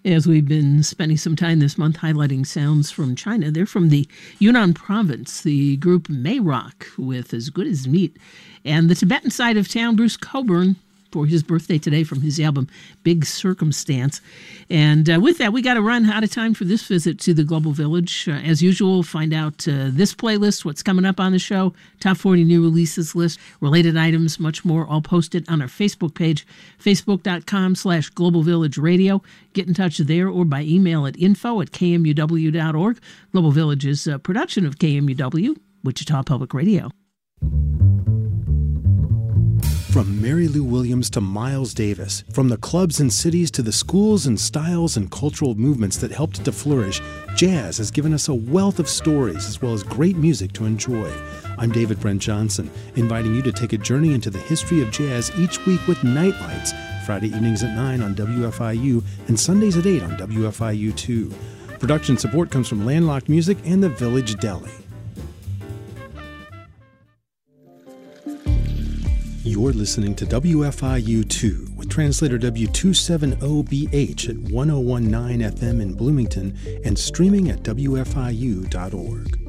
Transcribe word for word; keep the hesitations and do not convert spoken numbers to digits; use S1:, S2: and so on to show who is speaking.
S1: as we've been spending some time this month highlighting sounds from China. They're from the Yunnan province, the group Mayrock with As Good As Meat, and the Tibetan side of town, Bruce Coburn, for his birthday today from his album Big Circumstance. And uh, with that, we got to run out of time for this visit to the Global Village. Uh, as usual, find out uh, this playlist, what's coming up on the show, top forty new releases list, related items, much more, all posted on our Facebook page, facebook.com slash Global Village Radio. Get in touch there or by email at info at k m u w dot org. Global Village is a production of K M U W, Wichita Public Radio.
S2: From Mary Lou Williams to Miles Davis, from the clubs and cities to the schools and styles and cultural movements that helped it to flourish, jazz has given us a wealth of stories as well as great music to enjoy. I'm David Brent Johnson, inviting you to take a journey into the history of jazz each week with Nightlights, Friday evenings at nine on W F I U and Sundays at eight on W F I U two. Production support comes from Landlocked Music and the Village Deli. You're listening to W F I U two with translator W two seventy B H at ten nineteen F M in Bloomington and streaming at W F I U dot org.